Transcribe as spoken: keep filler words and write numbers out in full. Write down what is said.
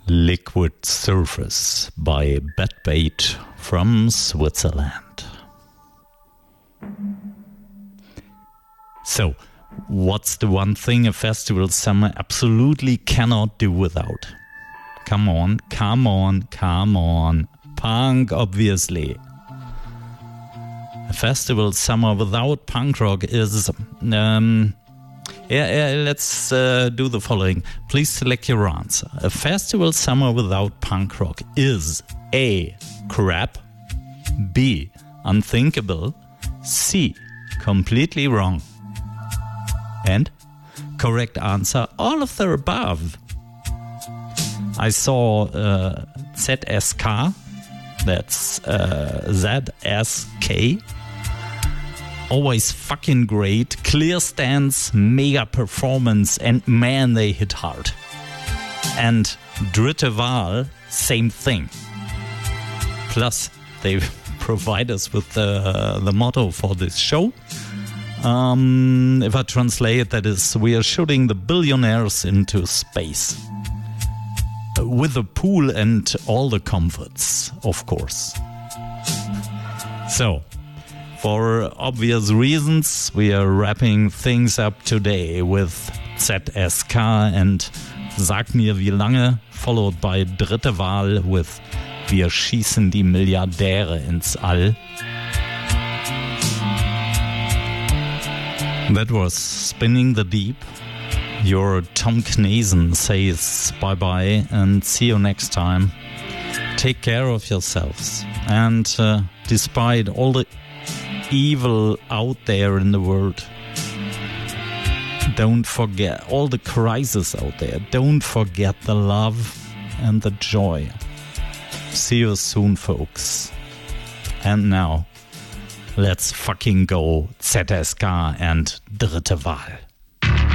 Liquid Surface by Bedbait from Switzerland. So, what's the one thing a festival summer absolutely cannot do without? Come on, come on, come on. Punk, obviously. A festival summer without punk rock is... Um, yeah, yeah, let's uh, do the following. Please select your answer. A festival summer without punk rock is A. Crap, B. Unthinkable, C. Completely wrong. And correct answer, all of the above. I saw uh, Z S K, that's uh, Z S K. Always fucking great, clear stance, mega performance, and man, they hit hard. And Dritte Wahl, same thing. Plus, they provide us with the, the motto for this show. Um, if I translate, that is, we are shooting the billionaires into space. With a pool and all the comforts, of course. So, for obvious reasons, we are wrapping things up today with Z S K and Sag mir wie lange, followed by Dritte Wahl with Wir schießen die Milliardäre ins All. That was Spinning the Deep. Your Tom Knazen says bye-bye and see you next time. Take care of yourselves. And uh, despite all the evil out there in the world, don't forget all the crises out there. Don't forget the love and the joy. See you soon, folks. And now, let's fucking go Z S K and Dritte Wahl.